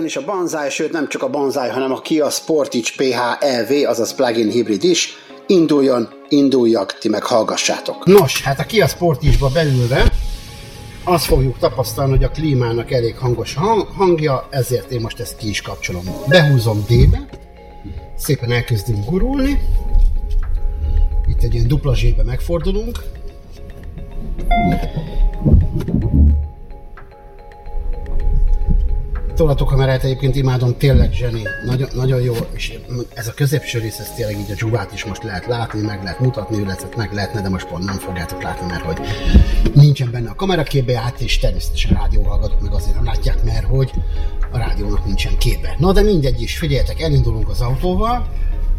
is a Banzai, sőt nem csak a Banzai, hanem a Kia Sportage PHEV, azaz plug-in hibrid is. Induljak, ti meg hallgassátok. Nos, hát a Kia Sportage-ba beülve azt fogjuk tapasztalni, hogy a klímának elég hangos hangja, ezért én most ezt ki is kapcsolom. Behúzom D-be, szépen elkezdünk gurulni. Itt egy ilyen dupla zsébe megfordulunk. Tolatokamerát egyébként imádom, tényleg zseni, nagyon jó, és ez a középső rész, ez tényleg így a dzsugát is most lehet látni, meg lehet mutatni, illetve meg lehetne, de most pont nem fogjátok látni, mert hogy nincsen benne a kameraképbe, át és természetesen a rádióhallgatók meg azért nem látják, mert hogy a rádiónak nincsen képe. Na de mindegy is, figyeljetek, elindulunk az autóval,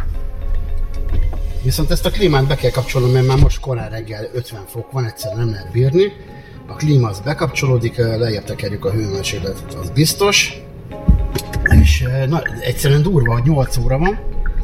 viszont ezt a klímát be kell kapcsolnom, mert már most korán reggel 50 fok van, egyszerűen nem lehet bírni. A klíma az bekapcsolódik, lejjebb tekerjük a hőmérsékletet, az biztos. És egyszerűen durva, hogy 8 óra van,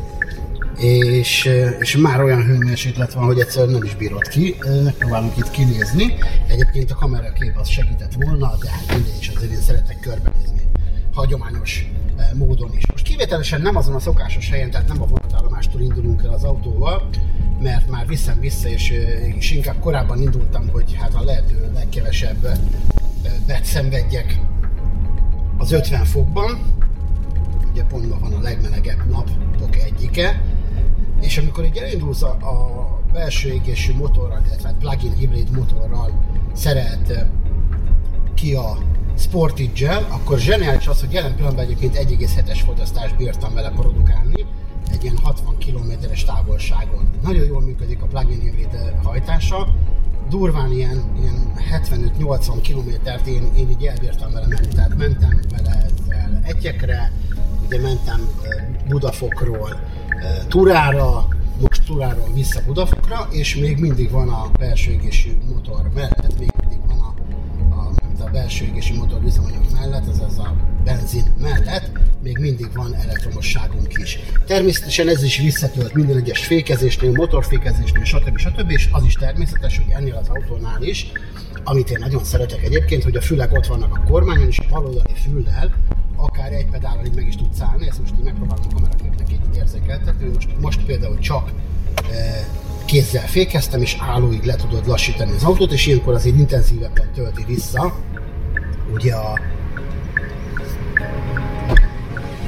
és már olyan hőmérséklet van, hogy egyszerűen nem is bírod ki. Megpróbálunk itt kinézni. Egyébként a kamerakép az segített volna, de hát mindegy is, azért én szeretek körbenézni hagyományos módon is. Most kivételesen nem azon a szokásos helyen, tehát nem a vonatállomástól indulunk el az autóval, mert már viszem vissza, és inkább korábban indultam, hogy hát a lehető legkevesebb szenvedjek az 50 fokban. Ugye pont ma van a legmelegebb napok egyike, és amikor így elindulsz a belső égésű motorral, illetve plug-in hibrid motorral szerelt Kia Sportage-gel, akkor zseniális az, hogy jelen pillanatban egyébként 1,7-es fogyasztást bírtam vele produkálni, egy ilyen 60 km-es távolságon. Nagyon jól működik a plug-in hibrid hajtása, durván ilyen 75-80 km-t én így elbírtam vele menni, tehát mentem vele ezzel Etyekre, ugye mentem Budafokról Turára, most Turáról vissza Budafokra, és még mindig van a belső égésű motor mellett, még mindig van a belső égésű motor üzemanyag mellett, azaz a benzin mellett, még mindig van elektromosságunk is. Természetesen ez is visszatölt minden egyes fékezésnél, motorfékezésnél, stb. És az is természetes, hogy ennél az autónál is, amit én nagyon szeretek egyébként, hogy a fülek ott vannak a kormányon, és a baloldali füllel akár egy pedállal így meg is tudsz állni, ezt most így megpróbálom a kameraképnek így érzékeltetni, most például csak kézzel fékeztem, és állóig le tudod lassítani az autót, és ilyenkor azért intenzívebben tölti vissza ugye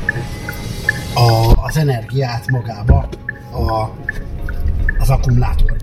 az energiát magába az akkumulátorba.